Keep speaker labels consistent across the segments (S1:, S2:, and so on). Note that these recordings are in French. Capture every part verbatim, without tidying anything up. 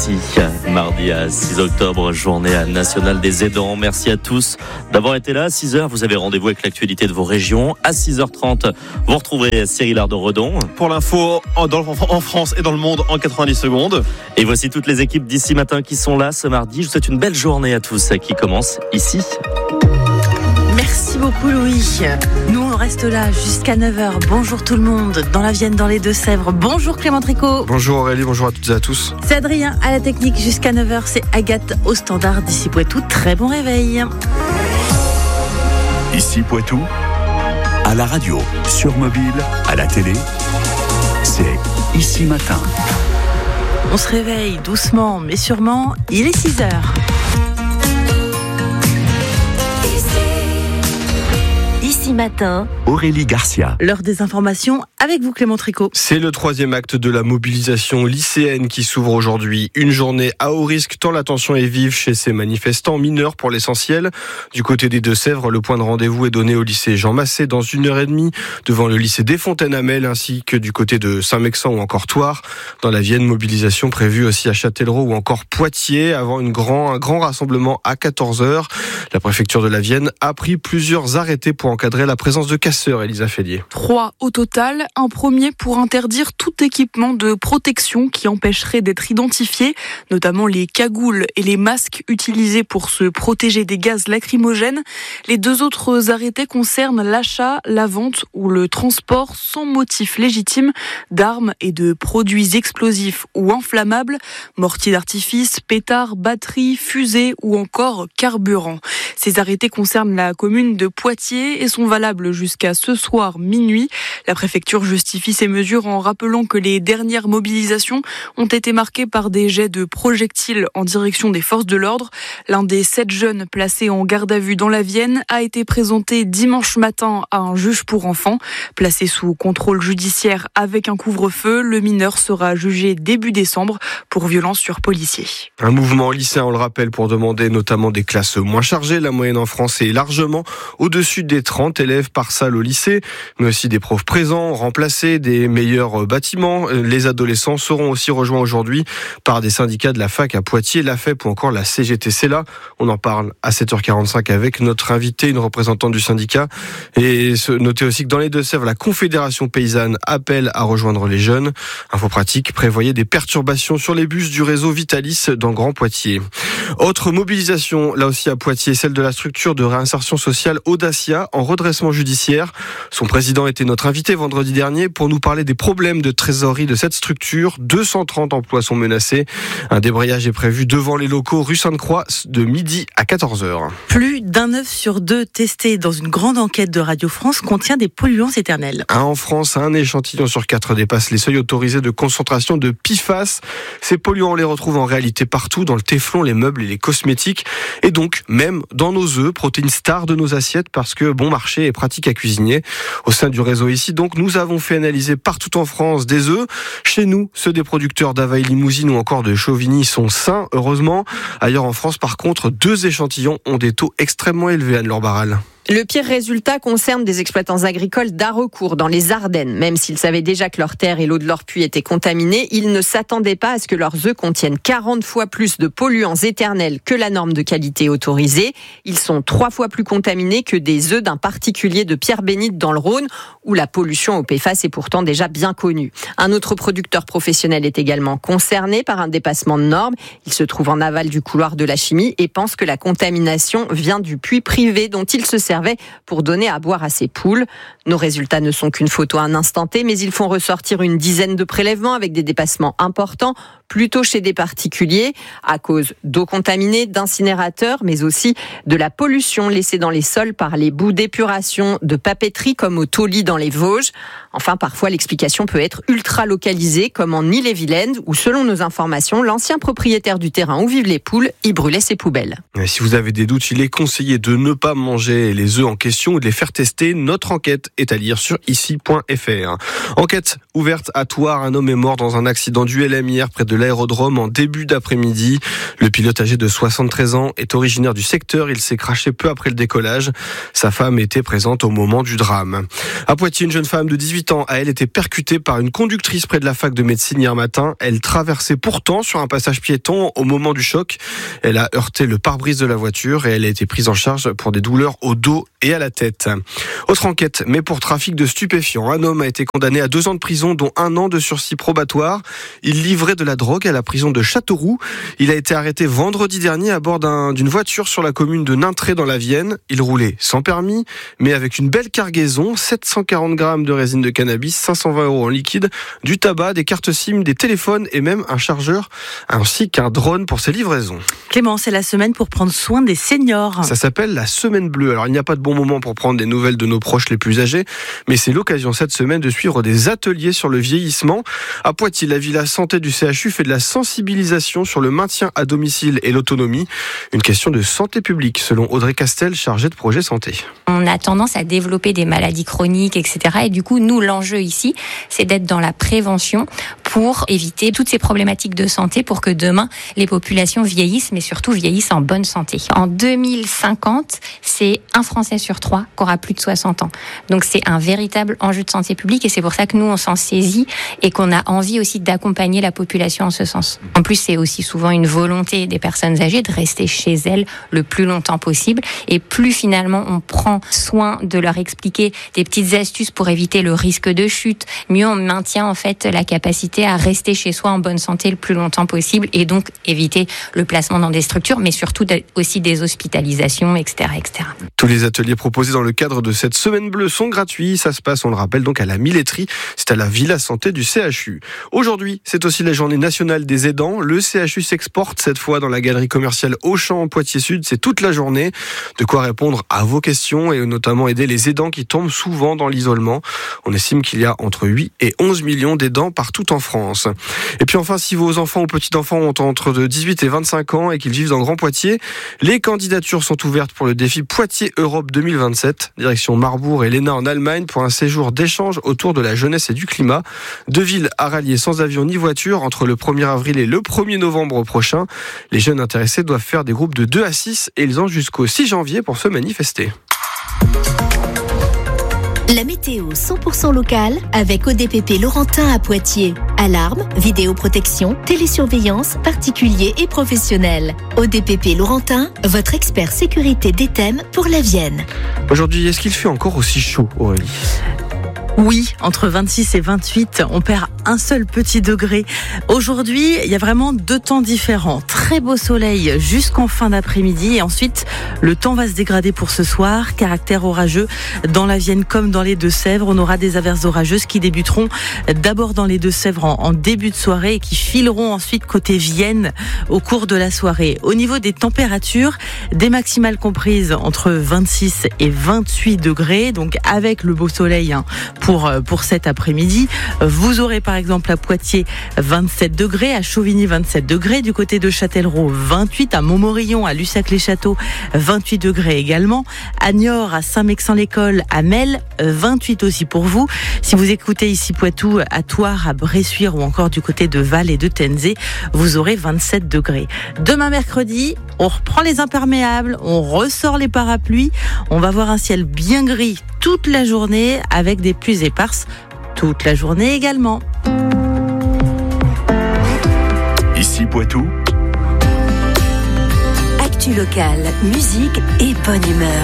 S1: Mardi à six octobre, journée nationale des aidants. Merci à tous d'avoir été là. À six heures, vous avez rendez-vous avec l'actualité de vos régions. À six heures trente, vous retrouverez Cyril Ardon-Redon.
S2: Pour l'info, en, dans, en France et dans le monde en quatre-vingt-dix secondes.
S1: Et voici toutes les équipes d'Ici Matin qui sont là ce mardi. Je vous souhaite une belle journée à tous qui commence ici.
S3: Merci beaucoup Louis. Nous on reste là jusqu'à neuf heures. Bonjour tout le monde dans la Vienne, dans les Deux-Sèvres. Bonjour Clément Tricot.
S4: Bonjour Aurélie, bonjour à toutes et à tous.
S3: C'est Adrien à la technique jusqu'à neuf heures. C'est Agathe au standard d'Ici Poitou. Très bon réveil.
S5: Ici Poitou, à la radio, sur mobile, à la télé, c'est Ici Matin.
S3: On se réveille doucement mais sûrement. Il est six heures. Ici Matin,
S5: Aurélie Garcia.
S3: L'heure des informations avec vous Clément Tricot.
S4: C'est le troisième acte de la mobilisation lycéenne qui s'ouvre aujourd'hui. Une journée à haut risque tant la tension est vive chez ces manifestants mineurs pour l'essentiel. Du côté des Deux-Sèvres, le point de rendez-vous est donné au lycée Jean Massé dans une heure et demie, devant le lycée des Fontaines-Hamel ainsi que du côté de Saint-Mexan ou encore Thouars. Dans la Vienne, mobilisation prévue aussi à Châtellerault ou encore Poitiers avant une grand, un grand rassemblement à quatorze heures. La préfecture de la Vienne a pris plusieurs arrêtés pour encadrer la présence de casseurs, Elisa Félier.
S6: Trois au total. Un premier pour interdire tout équipement de protection qui empêcherait d'être identifié, notamment les cagoules et les masques utilisés pour se protéger des gaz lacrymogènes. Les deux autres arrêtés concernent l'achat, la vente ou le transport sans motif légitime d'armes et de produits explosifs ou inflammables, mortiers d'artifice, pétards, batteries, fusées ou encore carburant. Ces arrêtés concernent la commune de Poitiers et sont valables jusqu'à ce soir minuit. La préfecture justifie ces mesures en rappelant que les dernières mobilisations ont été marquées par des jets de projectiles en direction des forces de l'ordre. L'un des sept jeunes placés en garde à vue dans la Vienne a été présenté dimanche matin à un juge pour enfants. Placé sous contrôle judiciaire avec un couvre-feu, le mineur sera jugé début décembre pour violence sur policier.
S4: Un mouvement lycéen, on le rappelle, pour demander notamment des classes moins chargées. La moyenne en France est largement au-dessus des trente élèves par salle au lycée, mais aussi des profs présents, remplacés, des meilleurs bâtiments. Les adolescents seront aussi rejoints aujourd'hui par des syndicats de la fac à Poitiers, la F E P ou encore la C G T C. Là, on en parle à sept heures quarante-cinq avec notre invité, une représentante du syndicat. Et notez aussi que dans les Deux-Sèvres, la Confédération paysanne appelle à rejoindre les jeunes. Info pratique, prévoyez des perturbations sur les bus du réseau Vitalis dans Grand Poitiers. Autre mobilisation, là aussi à Poitiers, celle de la structure de réinsertion sociale Audacia en redressement judiciaire. Son président était notre invité vendredi dernier pour nous parler des problèmes de trésorerie de cette structure. deux cent trente emplois sont menacés. Un débrayage est prévu devant les locaux rue Sainte-Croix de midi à quatorze heures.
S3: Plus d'un œuf sur deux testé dans une grande enquête de Radio France contient des polluants éternels.
S4: En France, un échantillon sur quatre dépasse les seuils autorisés de concentration de P F A S. Ces polluants, on les retrouve en réalité partout, dans le téflon, les meubles et les cosmétiques. Et donc, même dans nos œufs, protéines stars de nos assiettes, parce que bon marché et pratique à cuisiner. Au sein du réseau ici, donc, nous avons fait analyser partout en France des œufs. Chez nous, ceux des producteurs d'Availle Limousine ou encore de Chauvigny sont sains, heureusement. Ailleurs en France, par contre, deux échantillons ont des taux extrêmement élevés, Anne-Laure Barral.
S7: Le pire résultat concerne des exploitants agricoles d'Haraucourt, dans les Ardennes. Même s'ils savaient déjà que leurs terres et l'eau de leur puits étaient contaminées, ils ne s'attendaient pas à ce que leurs œufs contiennent quarante fois plus de polluants éternels que la norme de qualité autorisée. Ils sont trois fois plus contaminés que des œufs d'un particulier de Pierre-Bénite dans le Rhône, où la pollution au P F A S est pourtant déjà bien connue. Un autre producteur professionnel est également concerné par un dépassement de normes. Il se trouve en aval du couloir de la chimie et pense que la contamination vient du puits privé dont il se servait pour donner à boire à ses poules. Nos résultats ne sont qu'une photo à un instant T, mais ils font ressortir une dizaine de prélèvements avec des dépassements importants, plutôt chez des particuliers, à cause d'eau contaminée, d'incinérateurs, mais aussi de la pollution laissée dans les sols par les boues d'épuration de papeterie, comme au Tauly dans les Vosges. Enfin, parfois, l'explication peut être ultra localisée, comme en Ille-et-Vilaine, où, selon nos informations, l'ancien propriétaire du terrain où vivent les poules y brûlait ses poubelles.
S4: Et si vous avez des doutes, il est conseillé de ne pas manger les œufs en question ou de les faire tester. Notre enquête est à lire sur ici point f r. Enquête ouverte à Thouars. Un homme est mort dans un accident du L M hier près de l'aérodrome en début d'après-midi. Le pilote âgé de soixante-treize ans est originaire du secteur. Il s'est craché peu après le décollage. Sa femme était présente au moment du drame. À Poitiers, une jeune femme de dix-huit ans a elle été percutée par une conductrice près de la fac de médecine hier matin. Elle traversait pourtant sur un passage piéton au moment du choc. Elle a heurté le pare-brise de la voiture et elle a été prise en charge pour des douleurs au dos et à la tête. Autre enquête, mais pour trafic de stupéfiants. Un homme a été condamné à deux ans de prison, dont un an de sursis probatoire. Il livrait de la drogue à la prison de Châteauroux. Il a été arrêté vendredi dernier à bord d'un, d'une voiture sur la commune de Nintré dans la Vienne. Il roulait sans permis, mais avec une belle cargaison, sept cent quarante grammes de résine de cannabis, cinq cent vingt euros en liquide, du tabac, des cartes SIM, des téléphones et même un chargeur, ainsi qu'un drone pour ses livraisons.
S3: Clément, c'est la semaine pour prendre soin des seniors.
S4: Ça s'appelle la Semaine Bleue. Alors, il n'y a pas de bon moment pour prendre des nouvelles de nos proches les plus âgés, mais c'est l'occasion cette semaine de suivre des ateliers sur le vieillissement. À Poitiers, la Villa Santé du C H U fait de la sensibilisation sur le maintien à domicile et l'autonomie. Une question de santé publique, selon Audrey Castel, chargée de projet santé.
S8: On a tendance à développer des maladies chroniques, et cetera. Et du coup, nous, l'enjeu ici, c'est d'être dans la prévention pour éviter toutes ces problématiques de santé pour que demain, les populations vieillissent, mais surtout vieillissent en bonne santé. En deux mille cinquante, c'est un Français sur trois qui aura plus de soixante ans. Donc c'est un véritable enjeu de santé publique et c'est pour ça que nous, on s'en saisit et qu'on a envie aussi d'accompagner la population en ce sens. En plus, c'est aussi souvent une volonté des personnes âgées de rester chez elles le plus longtemps possible. Et plus finalement, on prend soin de leur expliquer des petites astuces pour éviter le risque de chute, mieux on maintient en fait la capacité à rester chez soi en bonne santé le plus longtemps possible et donc éviter le placement dans des structures, mais surtout aussi des hospitalisations, et cetera, et cetera.
S4: Tous les ateliers proposés dans le cadre de cette Semaine Bleue sont gratuits. Ça se passe, on le rappelle, donc à la Milletterie. C'est à la Villa Santé du C H U. Aujourd'hui, c'est aussi la journée nationale des aidants. Le C H U s'exporte cette fois dans la galerie commerciale Auchan, Poitiers-Sud. C'est toute la journée. De quoi répondre à vos questions et notamment aider les aidants qui tombent souvent dans l'isolement. On estime qu'il y a entre huit et onze millions d'aidants partout en France. Et puis enfin, si vos enfants ou petits-enfants ont entre de dix-huit et vingt-cinq ans et qu'ils vivent dans Grand Poitiers, les candidatures sont ouvertes pour le défi Poitiers Europe deux mille vingt-sept. Direction Marbourg et Léna en Allemagne pour un séjour d'échange autour de la jeunesse et du climat. Deux villes à rallier sans avion ni voiture entre le premier avril et le premier novembre prochain. Les jeunes intéressés doivent faire des groupes de deux à six et ils ont jusqu'au six janvier pour se manifester.
S9: La météo cent pour cent locale avec O D P P Laurentin à Poitiers. Alarme, vidéoprotection, télésurveillance, particuliers et professionnels. O D P P Laurentin, votre expert sécurité des thèmes pour la Vienne.
S4: Aujourd'hui, est-ce qu'il fait encore aussi chaud, Aurélie ?
S3: Oui, entre vingt-six et vingt-huit, on perd un seul petit degré. Aujourd'hui, il y a vraiment deux temps différents. Très beau soleil jusqu'en fin d'après-midi et ensuite, le temps va se dégrader pour ce soir. Caractère orageux dans la Vienne comme dans les Deux-Sèvres. On aura des averses orageuses qui débuteront d'abord dans les Deux-Sèvres en, en début de soirée et qui fileront ensuite côté Vienne au cours de la soirée. Au niveau des températures, des maximales comprises entre vingt-six et vingt-huit degrés, donc avec le beau soleil, hein, pour, pour cet après-midi. Vous aurez par exemple à Poitiers vingt-sept degrés, à Chauvigny vingt-sept degrés, du côté de Châtellerault vingt-huit, à Montmorillon, à Lussac-les-Châteaux vingt-huit degrés également, à Niort, à Saint-Mexan-l'École, à Mel vingt-huit aussi pour vous. Si vous écoutez ici Poitou, à Thouars, à Bressuire ou encore du côté de Val et de Tenzé, vous aurez vingt-sept degrés. Demain mercredi, on reprend les imperméables, on ressort les parapluies, on va voir un ciel bien gris toute la journée avec des pluies éparses toute la journée également.
S5: Ici Poitou.
S9: Actu locale, musique et bonne humeur.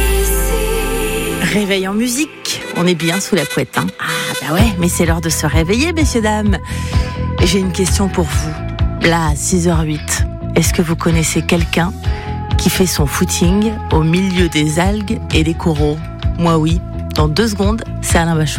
S3: Réveil en musique, on est bien sous la couette, hein. Ah bah ouais, mais c'est l'heure de se réveiller, messieurs, dames. Et j'ai une question pour vous. Là, à six heures huit, est-ce que vous connaissez quelqu'un qui fait son footing au milieu des algues et des coraux ? Moi oui. Dans deux secondes, c'est Alain Bachung.